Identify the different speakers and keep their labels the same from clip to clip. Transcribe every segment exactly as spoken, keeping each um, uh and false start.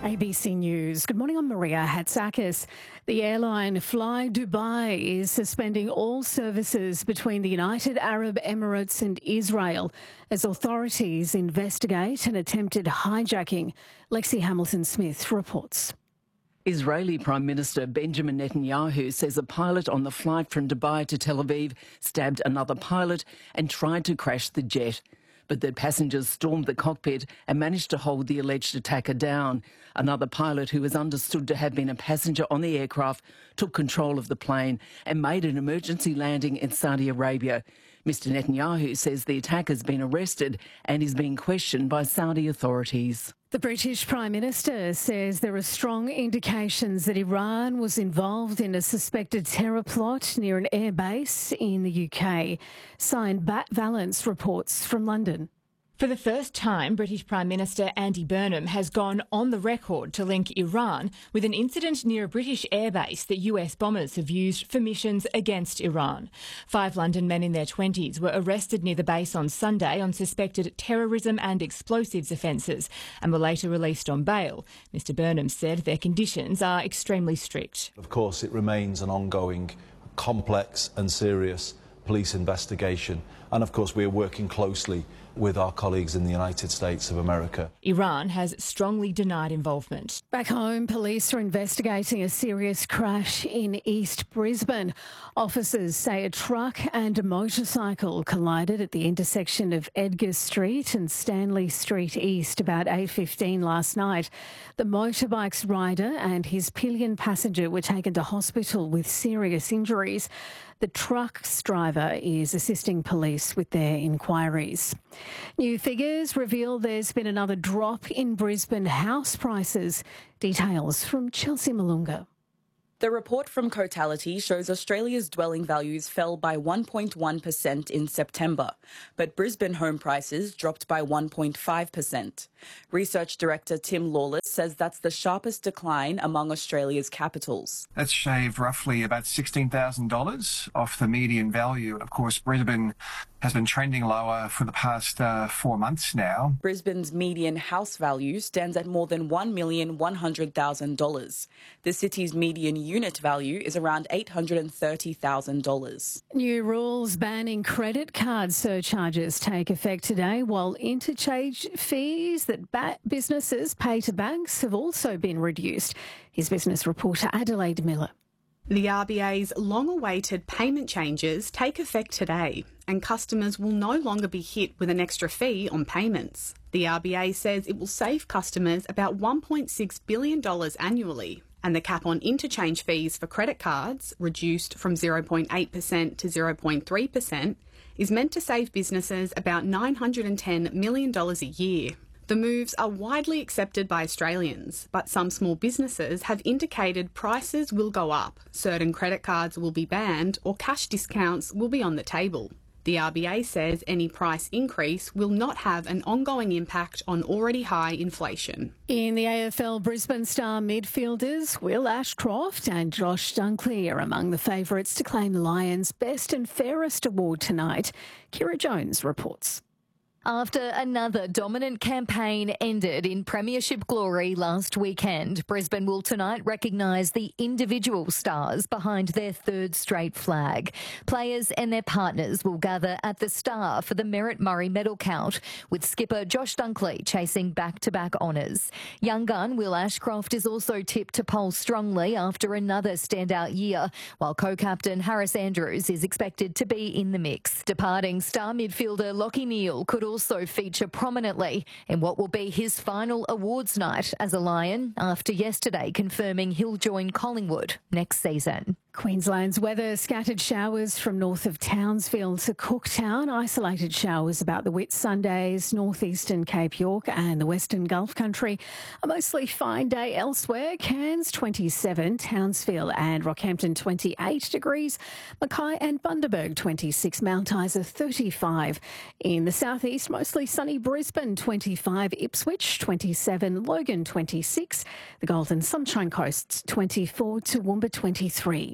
Speaker 1: A B C News. Good morning, I'm Maria Hatzakis. The airline Fly Dubai is suspending all services between the United Arab Emirates and Israel as authorities investigate an attempted hijacking. Lexi Hamilton-Smith reports.
Speaker 2: Israeli Prime Minister Benjamin Netanyahu says a pilot on the flight from Dubai to Tel Aviv stabbed another pilot and tried to crash the jet, but that passengers stormed the cockpit and managed to hold the alleged attacker down. Another pilot, who is understood to have been a passenger on the aircraft, took control of the plane and made an emergency landing in Saudi Arabia. Mister Netanyahu says the attacker has been arrested and is being questioned by Saudi authorities.
Speaker 1: The British Prime Minister says there are strong indications that Iran was involved in a suspected terror plot near an airbase in the U K. Signed Bat Valence reports from London.
Speaker 3: For the first time, British Prime Minister Andy Burnham has gone on the record to link Iran with an incident near a British airbase that U S bombers have used for missions against Iran. Five London men in their twenties were arrested near the base on Sunday on suspected terrorism and explosives offences and were later released on bail. Mister Burnham said their conditions are extremely strict.
Speaker 4: Of course, it remains an ongoing, complex and serious police investigation, and of course we are working closely with our colleagues in the United States of America.
Speaker 3: Iran has strongly denied involvement.
Speaker 1: Back home, police are investigating a serious crash in East Brisbane. Officers say a truck and a motorcycle collided at the intersection of Edgar Street and Stanley Street East about eight fifteen last night. The motorbike's rider and his pillion passenger were taken to hospital with serious injuries. The truck's driver is assisting police with their inquiries. New figures reveal there's been another drop in Brisbane house prices. Details from Chelsea Malunga.
Speaker 5: The report from Cotality shows Australia's dwelling values fell by one point one percent in September, but Brisbane home prices dropped by one point five percent. Research Director Tim Lawless says that's the sharpest decline among Australia's capitals.
Speaker 6: That's shaved roughly about sixteen thousand dollars off the median value. Of course, Brisbane has been trending lower for the past uh, four months now.
Speaker 5: Brisbane's median house value stands at more than one million one hundred thousand dollars. The city's median unit value is around eight hundred thirty thousand dollars.
Speaker 1: New rules banning credit card surcharges take effect today, while interchange fees that ba- businesses pay to banks have also been reduced. Here's business reporter Adelaide Miller.
Speaker 7: The R B A's long-awaited payment changes take effect today, and customers will no longer be hit with an extra fee on payments. The R B A says it will save customers about one point six billion dollars annually, and the cap on interchange fees for credit cards, reduced from zero point eight percent to zero point three percent, is meant to save businesses about nine hundred ten million dollars a year. The moves are widely accepted by Australians, but some small businesses have indicated prices will go up, certain credit cards will be banned, or cash discounts will be on the table. The R B A says any price increase will not have an ongoing impact on already high inflation.
Speaker 1: In the A F L, Brisbane star midfielders Will Ashcroft and Josh Dunkley are among the favourites to claim the Lions' Best and Fairest award tonight. Kira Jones reports.
Speaker 8: After another dominant campaign ended in premiership glory last weekend, Brisbane will tonight recognise the individual stars behind their third straight flag. Players and their partners will gather at the Star for the Merritt Murray medal count, with skipper Josh Dunkley chasing back-to-back honours. Young gun Will Ashcroft is also tipped to poll strongly after another standout year, while co-captain Harris Andrews is expected to be in the mix. Departing star midfielder Lachie Neale could also feature prominently in what will be his final awards night as a Lion, after yesterday confirming he'll join Collingwood next season.
Speaker 1: Queensland's weather: scattered showers from north of Townsville to Cooktown, isolated showers about the Whitsundays, northeastern Cape York and the Western Gulf Country. A mostly fine day elsewhere: Cairns twenty-seven, Townsville and Rockhampton twenty-eight degrees, Mackay and Bundaberg twenty-six, Mount Isa thirty-five. In the southeast, mostly sunny Brisbane twenty-five, Ipswich twenty-seven, Logan twenty-six, the Golden Sunshine Coast twenty-four, Toowoomba twenty-three.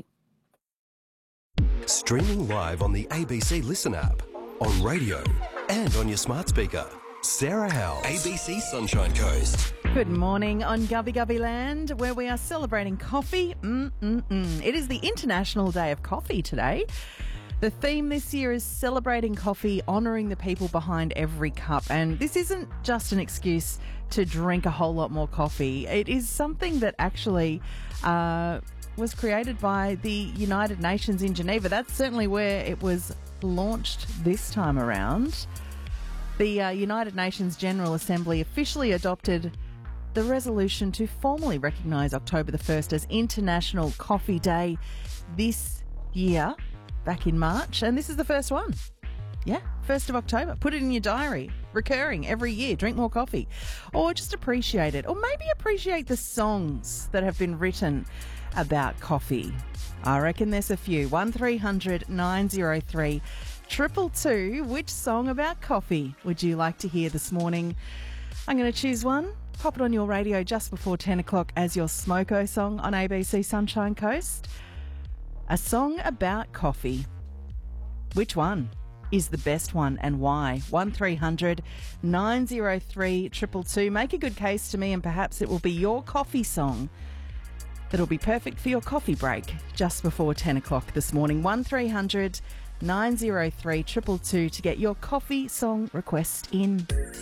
Speaker 9: Streaming live on the A B C Listen app, on radio and on your smart speaker. Sarah Howell, A B C Sunshine Coast.
Speaker 10: Good morning on Gubby Gubby Land, where we are celebrating coffee. Mm-mm-mm. It is the International Day of Coffee today. The theme this year is celebrating coffee, honouring the people behind every cup. And this isn't just an excuse to drink a whole lot more coffee. It is something that actually uh, was created by the United Nations in Geneva. That's certainly where it was launched this time around. The uh, United Nations General Assembly officially adopted the resolution to formally recognise October the first as International Coffee Day this year, back in March, and this is the first one. Yeah, first of October. Put it in your diary. Recurring every year. Drink more coffee. Or just appreciate it. Or maybe appreciate the songs that have been written about coffee. I reckon there's a few. one three hundred nine oh three Triple two, which song about coffee would you like to hear this morning? I'm going to choose one, pop it on your radio just before ten o'clock as your Smoko song on A B C Sunshine Coast. A song about coffee. Which one is the best one and why? one three hundred nine oh three Triple two. Make a good case to me and perhaps it will be your coffee song that'll be perfect for your coffee break just before ten o'clock this morning. one three hundred nine oh three Triple two to get your coffee song request in.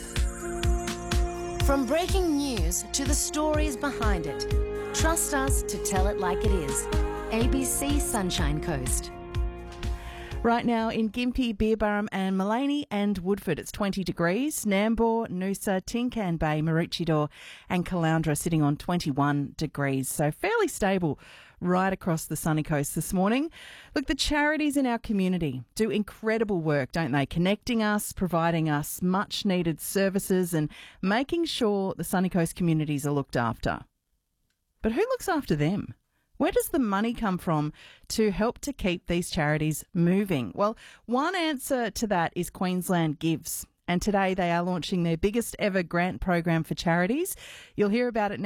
Speaker 11: From breaking news to the stories behind it, trust us to tell it like it is. A B C Sunshine Coast.
Speaker 10: Right now in Gympie, Beerburrum and Maleny and Woodford, it's twenty degrees. Nambour, Noosa, Tincan Bay, Maroochydore and Caloundra sitting on twenty-one degrees. So fairly stable right across the sunny coast this morning. Look, the charities in our community do incredible work, don't they? Connecting us, providing us much needed services and making sure the sunny coast communities are looked after. But who looks after them? Where does the money come from to help to keep these charities moving? Well, one answer to that is Queensland Gives. And today they are launching their biggest ever grant program for charities. You'll hear about it now.